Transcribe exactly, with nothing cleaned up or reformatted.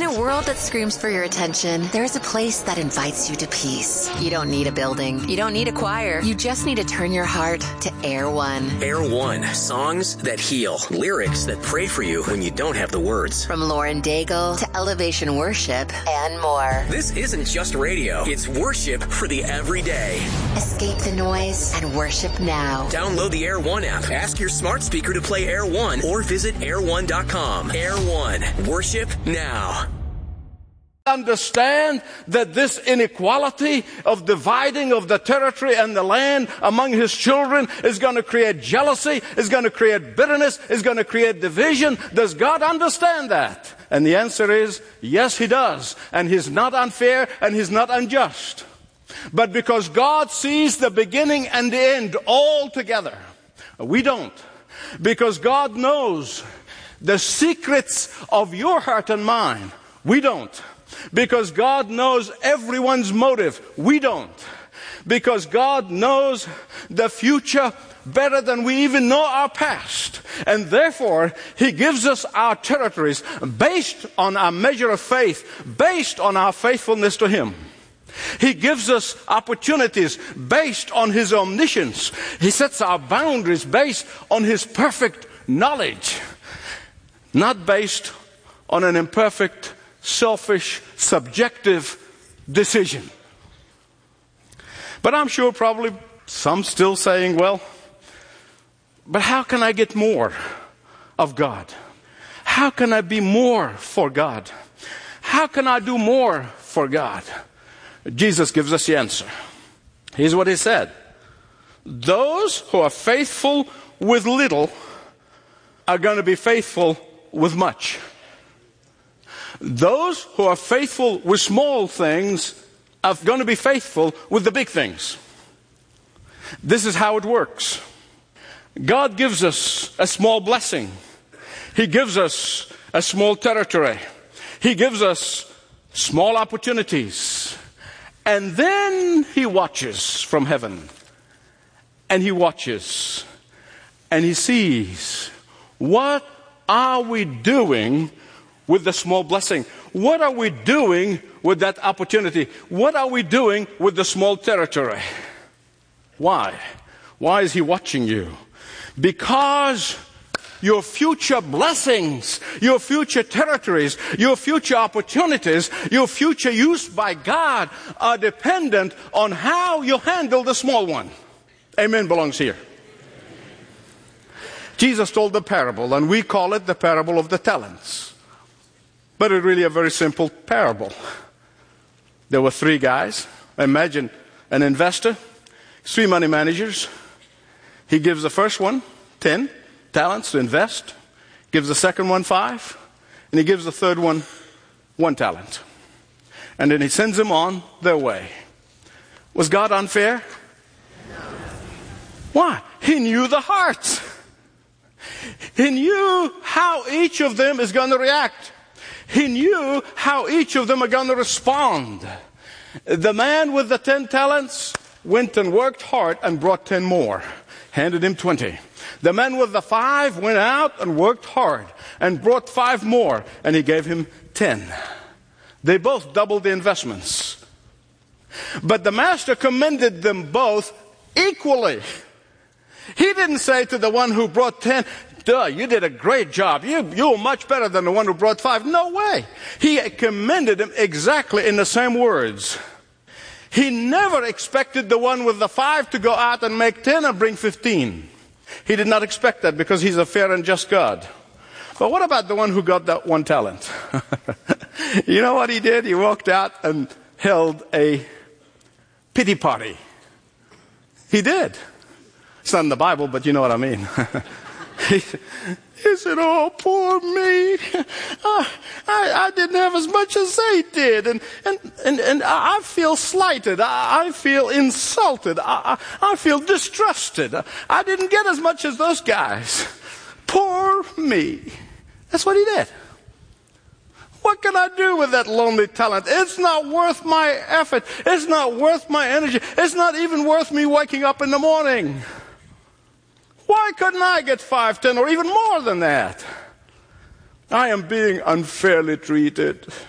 a world that screams for your attention, there is a place that invites you to peace. You don't need a building. You don't need a choir. You just need to turn your heart to Air One. Air One. Songs that heal. Lyrics that pray for you when you don't have the words. From Lauren Daigle to Elevation Worship and more. This isn't just radio. It's worship for the everyday. Escape the noise and worship now. Download the Air One app. Ask your smart speaker to play Air One or visit air one dot com. Air One. Worship now. Understand that this inequality of dividing of the territory and the land among his children is going to create jealousy, is going to create bitterness, is going to create division. Does God understand that? And the answer is, yes, he does. And he's not unfair and he's not unjust. But because God sees the beginning and the end all together, we don't. Because God knows the secrets of your heart and mine, we don't. Because God knows everyone's motive, we don't. Because God knows the future better than we even know our past. And therefore, he gives us our territories based on our measure of faith, based on our faithfulness to him. He gives us opportunities based on his omniscience. He sets our boundaries based on his perfect knowledge, not based on an imperfect, selfish, subjective decision. But I'm sure probably some still saying, well, but how can I get more of God? How can I be more for God? How can I do more for God? Jesus gives us the answer. Here's what he said. Those who are faithful with little are going to be faithful with much. Those who are faithful with small things are going to be faithful with the big things. This is how it works. God gives us a small blessing. He gives us a small territory. He gives us small opportunities. And then he watches from heaven. And he watches. And he sees, what are we doing with the small blessing? What are we doing with that opportunity? What are we doing with the small territory? Why? Why is he watching you? Because your future blessings, your future territories, your future opportunities, your future use by God are dependent on how you handle the small one. Amen belongs here. Jesus told the parable, and we call it the parable of the talents. But it's really a very simple parable. There were three guys. Imagine an investor, three money managers. He gives the first one ten talents to invest, gives the second one five, and he gives the third one one talent. And then he sends them on their way. Was God unfair? Why? He knew the hearts. He knew how each of them is going to react. He knew how each of them are going to respond. The man with the ten talents went and worked hard and brought ten more. Handed him twenty. The man with the five went out and worked hard and brought five more, and he gave him ten. They both doubled the investments. But the master commended them both equally. He didn't say to the one who brought ten, duh, you did a great job. You, you were much better than the one who brought five. No way. He commended him exactly in the same words. He never expected the one with the five to go out and make ten and bring fifteen. He did not expect that because he's a fair and just God. But what about the one who got that one talent? You know what he did? He walked out and held a pity party. He did. It's not in the Bible, but you know what I mean. he, he said, oh, poor me. I, I, I didn't have as much as they did. And, and, and, and I feel slighted. I, I feel insulted. I, I, I feel distrusted. I didn't get as much as those guys. Poor me. That's what he did. What can I do with that lonely talent? It's not worth my effort. It's not worth my energy. It's not even worth me waking up in the morning. Why couldn't I get five, ten, or even more than that? I am being unfairly treated.